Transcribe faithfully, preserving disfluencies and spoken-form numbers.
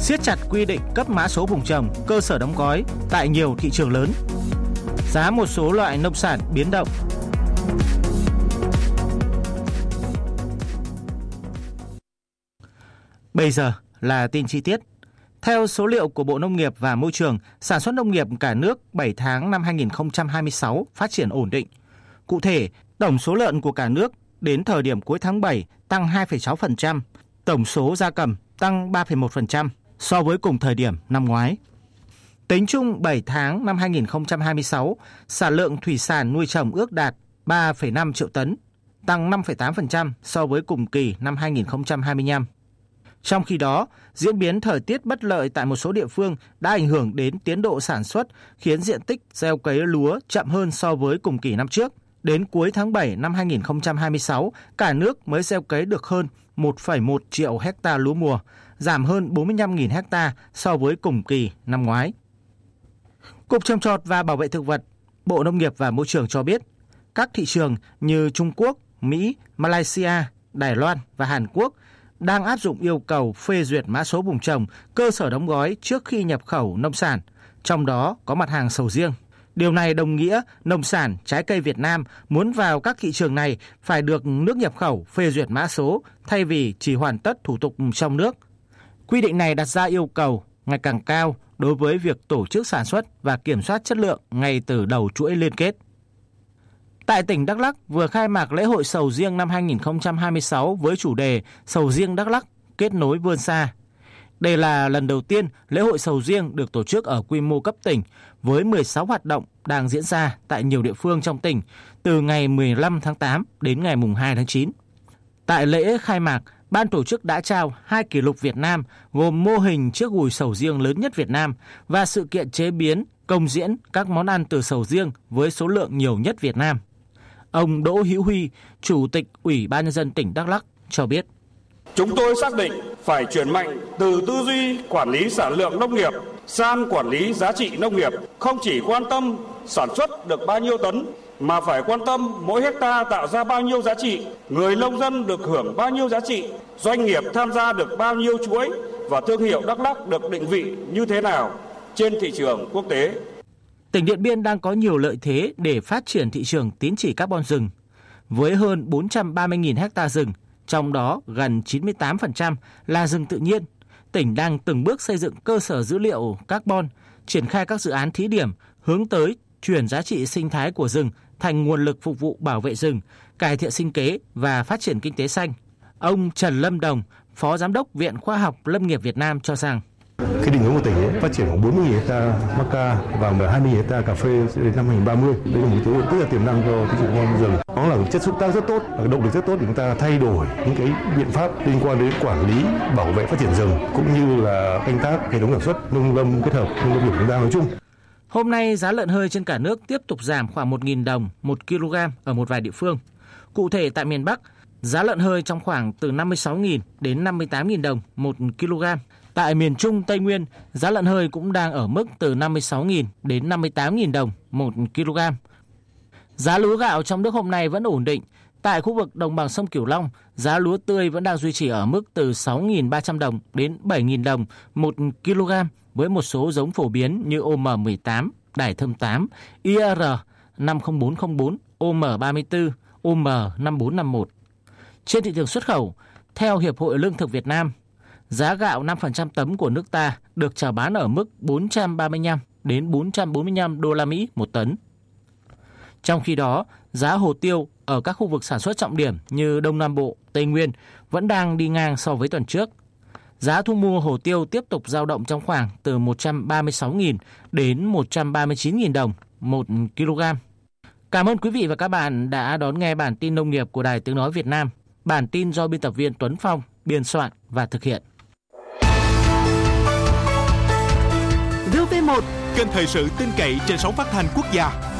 siết chặt quy định cấp mã số vùng trồng, cơ sở đóng gói tại nhiều thị trường lớn. Giá một số loại nông sản biến động. Bây giờ là tin chi tiết. Theo số liệu của Bộ Nông nghiệp và Môi trường, sản xuất nông nghiệp cả nước bảy tháng năm hai nghìn không trăm hai mươi sáu phát triển ổn định. Cụ thể, tổng số lợn của cả nước đến thời điểm cuối tháng bảy tăng hai phẩy sáu phần trăm, tổng số gia cầm tăng ba phẩy một phần trăm so với cùng thời điểm năm ngoái. Tính chung bảy tháng năm hai nghìn không trăm hai mươi sáu, sản lượng thủy sản nuôi trồng ước đạt ba phẩy năm triệu tấn, tăng năm phẩy tám phần trăm so với cùng kỳ năm hai nghìn không trăm hai mươi lăm. Trong khi đó, diễn biến thời tiết bất lợi tại một số địa phương đã ảnh hưởng đến tiến độ sản xuất, khiến diện tích gieo cấy lúa chậm hơn so với cùng kỳ năm trước. Đến cuối tháng bảy năm hai nghìn không trăm hai mươi sáu, cả nước mới gieo cấy được hơn một phẩy một triệu hecta lúa mùa, giảm hơn bốn mươi lăm nghìn hecta so với cùng kỳ năm ngoái. Cục Trồng trọt và Bảo vệ thực vật, Bộ Nông nghiệp và Môi trường cho biết, các thị trường như Trung Quốc, Mỹ, Malaysia, Đài Loan và Hàn Quốc đang áp dụng yêu cầu phê duyệt mã số vùng trồng, cơ sở đóng gói trước khi nhập khẩu nông sản, trong đó có mặt hàng sầu riêng. Điều này đồng nghĩa nông sản, trái cây Việt Nam muốn vào các thị trường này phải được nước nhập khẩu phê duyệt mã số thay vì chỉ hoàn tất thủ tục trong nước. Quy định này đặt ra yêu cầu ngày càng cao đối với việc tổ chức sản xuất và kiểm soát chất lượng ngay từ đầu chuỗi liên kết. Tại tỉnh Đắk Lắk vừa khai mạc lễ hội sầu riêng năm hai nghìn không trăm hai mươi sáu với chủ đề Sầu riêng Đắk Lắk kết nối vươn xa. Đây là lần đầu tiên lễ hội sầu riêng được tổ chức ở quy mô cấp tỉnh với mười sáu hoạt động đang diễn ra tại nhiều địa phương trong tỉnh từ ngày mười lăm tháng tám đến ngày hai tháng chín. Tại lễ khai mạc, ban tổ chức đã trao hai kỷ lục Việt Nam gồm mô hình chiếc gùi sầu riêng lớn nhất Việt Nam và sự kiện chế biến, công diễn các món ăn từ sầu riêng với số lượng nhiều nhất Việt Nam. Ông Đỗ Hữu Huy, Chủ tịch Ủy ban Nhân dân tỉnh Đắk Lắk cho biết. Chúng tôi xác định phải chuyển mạnh từ tư duy quản lý sản lượng nông nghiệp sang quản lý giá trị nông nghiệp, không chỉ quan tâm sản xuất được bao nhiêu tấn, mà phải quan tâm mỗi hecta tạo ra bao nhiêu giá trị, người nông dân được hưởng bao nhiêu giá trị, doanh nghiệp tham gia được bao nhiêu chuỗi và thương hiệu Đắk Lắk được định vị như thế nào trên thị trường quốc tế. Tỉnh Điện Biên đang có nhiều lợi thế để phát triển thị trường tín chỉ carbon rừng. Với hơn bốn trăm ba mươi nghìn hecta rừng, trong đó gần chín mươi tám phần trăm là rừng tự nhiên, tỉnh đang từng bước xây dựng cơ sở dữ liệu carbon, triển khai các dự án thí điểm hướng tới chuyển giá trị sinh thái của rừng thành nguồn lực phục vụ bảo vệ rừng, cải thiện sinh kế và phát triển kinh tế xanh. Ông Trần Lâm Đồng, Phó Giám đốc Viện Khoa học Lâm nghiệp Việt Nam cho rằng cái định hướng của tỉnh ấy, phát triển khoảng bốn mươi nghìn hecta macca và hai mươi nghìn hecta cà phê đến năm hai nghìn không trăm ba mươi. Đây là một yếu tố rất là tiềm năng cho cái sự ngon rừng. Nó là chất xúc tác rất tốt, là động lực rất tốt để chúng ta thay đổi những cái biện pháp liên quan đến quản lý, bảo vệ phát triển rừng cũng như là canh tác hệ thống sản xuất nông lâm kết hợp nông lâm nghiệp chúng ta nói chung. Hôm nay giá lợn hơi trên cả nước tiếp tục giảm khoảng một nghìn đồng một kg ở một vài địa phương. Cụ thể tại miền Bắc, giá lợn hơi trong khoảng từ năm mươi sáu nghìn đến năm mươi tám nghìn đồng một kg. Tại miền Trung, Tây Nguyên, giá lợn hơi cũng đang ở mức từ năm mươi sáu nghìn đến năm mươi tám nghìn đồng một kg. Giá lúa gạo trong nước hôm nay vẫn ổn định. Tại khu vực đồng bằng sông Cửu Long, giá lúa tươi vẫn đang duy trì ở mức từ sáu nghìn ba trăm đồng đến bảy nghìn đồng một kg với một số giống phổ biến như O M mười tám, Đài Thơm tám, I R năm không bốn không bốn, O M ba mươi tư, O M năm bốn năm mốt. Trên thị trường xuất khẩu, theo Hiệp hội Lương thực Việt Nam, giá gạo năm phần trăm tấm của nước ta được chào bán ở mức bốn trăm ba mươi lăm đến bốn trăm bốn mươi lăm đô la Mỹ một tấn. Trong khi đó, giá hồ tiêu ở các khu vực sản xuất trọng điểm như Đông Nam Bộ, Tây Nguyên vẫn đang đi ngang so với tuần trước. Giá thu mua hồ tiêu tiếp tục dao động trong khoảng từ một trăm ba mươi sáu nghìn đến một trăm ba mươi chín nghìn đồng một kg. Cảm ơn quý vị và các bạn đã đón nghe bản tin nông nghiệp của Đài Tiếng Nói Việt Nam. Bản tin do biên tập viên Tuấn Phong biên soạn và thực hiện. vê o vê một, kênh thời sự tin cậy trên sóng phát thanh quốc gia.